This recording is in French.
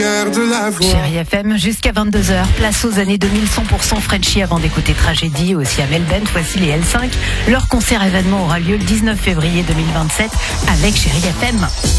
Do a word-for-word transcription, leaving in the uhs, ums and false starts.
Chérie F M, jusqu'à vingt-deux heures, place aux années deux mille, cent pour cent Frenchy avant d'écouter Tragédie, aussi à Melbourne, voici les L cinq. Leur concert événement aura lieu le dix-neuf février deux mille vingt-sept avec Chérie F M.